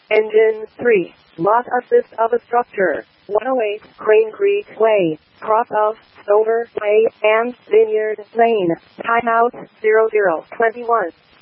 Engine 3. Lot assist of a structure. 108 Crane Creek Way. Cross of Stover Way and Vineyard Lane. Timeout 0021.